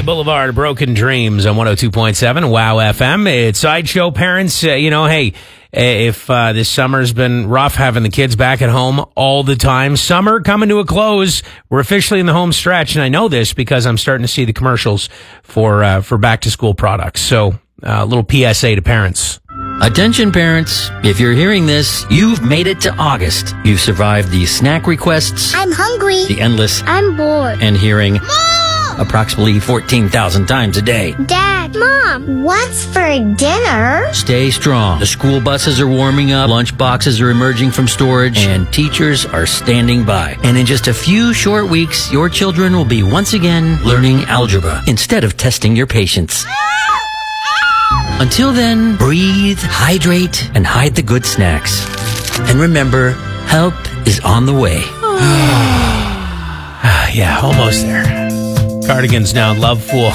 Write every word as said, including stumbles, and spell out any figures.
Sunday Boulevard, Broken Dreams on one oh two point seven Wow F M. It's Sideshow Parents. Uh, you know, hey, if uh, this summer's been rough having the kids back at home all the time, summer coming to a close. We're officially in the home stretch, and I know this because I'm starting to see the commercials for uh, for back to school products. So, a uh, little P S A to parents. Attention parents, if you're hearing this, you've made it to August. You've survived the snack requests, I'm hungry, the endless, I'm bored, and hearing Mom! approximately fourteen thousand times a day. Dad, Mom, what's for dinner? Stay strong. The school buses are warming up, lunch boxes are emerging from storage, and teachers are standing by. And in just a few short weeks, your children will be once again learning algebra instead of testing your patience. Until then, breathe, hydrate, and hide the good snacks. And remember, help is on the way. Yeah, almost there. Cardigans now, Love Fool.